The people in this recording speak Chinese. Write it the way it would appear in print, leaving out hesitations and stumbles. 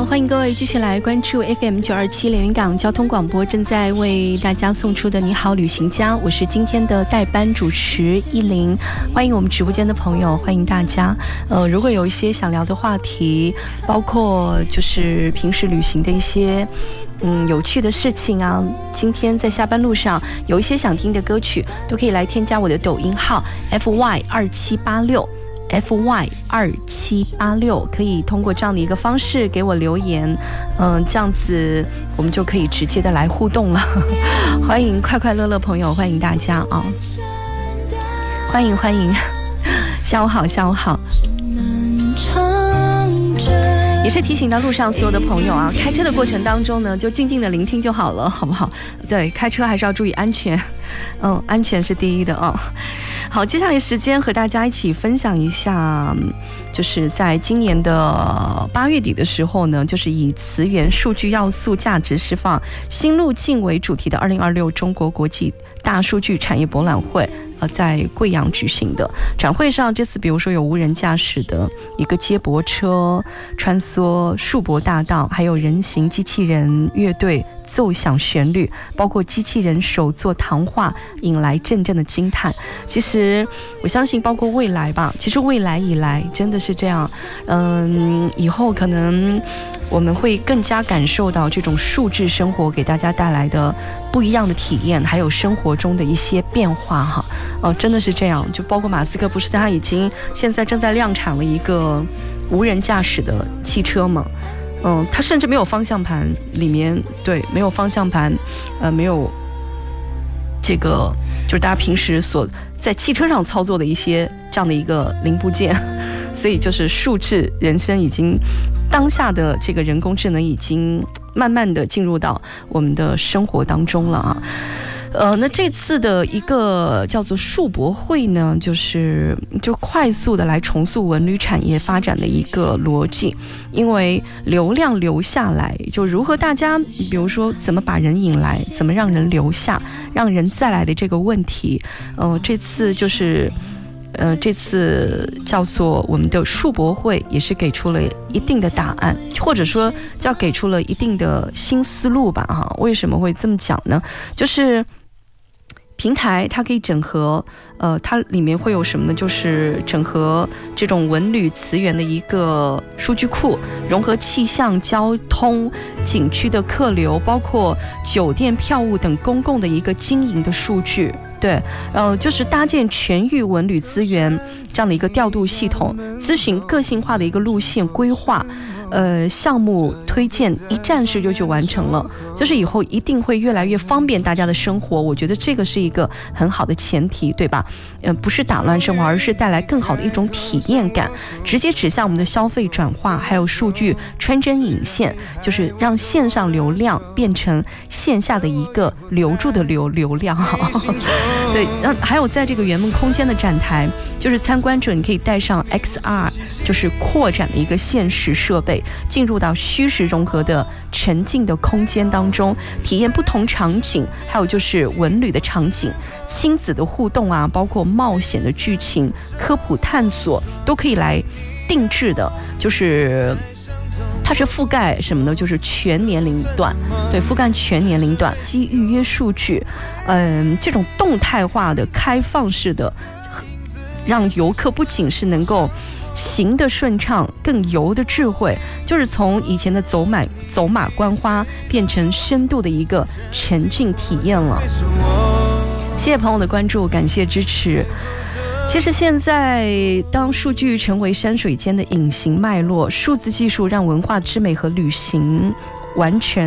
好，欢迎各位继续来关注 FM927 连云港交通广播正在为大家送出的你好旅行家，我是今天的代班主持依林，欢迎我们直播间的朋友，欢迎大家。如果有一些想聊的话题，包括就是平时旅行的一些有趣的事情啊，今天在下班路上有一些想听的歌曲，都可以来添加我的抖音号 FY2786，FY2786，可以通过这样的一个方式给我留言，这样子我们就可以直接的来互动了。欢迎快快乐乐朋友，欢迎大家啊！欢迎欢迎，下午好，下午好。也是提醒到路上所有的朋友啊，开车的过程当中呢，就静静的聆听就好了，好不好？对，开车还是要注意安全，安全是第一的啊。好，接下来时间和大家一起分享一下，就是在今年的8月底的时候呢，就是以词源数据要素价值释放新路径为主题的2026中国国际大数据产业博览会。在贵阳举行的展会上，这次比如说有无人驾驶的一个接驳车穿梭树博大道，还有人形机器人乐队奏响旋律，包括机器人手作谈话，引来阵阵的惊叹。其实我相信包括未来吧，其实未来以来真的是这样，以后可能我们会更加感受到这种数字生活给大家带来的不一样的体验，还有生活中的一些变化哈。真的是这样，就包括马斯克不是他已经现在正在量产了一个无人驾驶的汽车嘛？它甚至没有方向盘，里面对没有方向盘，没有这个就是大家平时所在汽车上操作的一些这样的一个零部件，所以就是数字人生已经当下的这个人工智能已经慢慢的进入到我们的生活当中了啊。那这次的一个叫做数博会呢，就快速的来重塑文旅产业发展的一个逻辑，因为流量留下来，就如何大家比如说怎么把人引来，怎么让人留下，让人再来的这个问题，这次叫做我们的数博会也是给出了一定的答案，或者说叫给出了一定的新思路吧哈。为什么会这么讲呢？就是平台它可以整合，它里面会有什么呢？就是整合这种文旅词源的一个数据库，融合气象、交通、景区的客流，包括酒店票务等公共的一个经营的数据。对，就是搭建全域文旅资源这样的一个调度系统，咨询个性化的一个路线规划，项目推荐一站式就完成了，就是以后一定会越来越方便大家的生活。我觉得这个是一个很好的前提，对吧？不是打乱生活，而是带来更好的一种体验感，直接指向我们的消费转化，还有数据穿针引线，就是让线上流量变成线下的一个留住的流量。对，还有在这个圆梦空间的展台，就是参观者你可以带上 XR， 就是扩展的一个现实设备，进入到虚实融合的沉浸的空间当中，体验不同场景，还有就是文旅的场景，亲子的互动啊，包括冒险的剧情、科普探索，都可以来定制的，就是它是覆盖什么呢？就是全年龄段，对，覆盖全年龄段，基预约数据，这种动态化的、开放式的，让游客不仅是能够行得顺畅，更游的智慧，就是从以前的走马观花变成深度的一个沉浸体验了。谢谢朋友的关注，感谢支持。其实现在当数据成为山水间的隐形脉络，数字技术让文化之美和旅行完全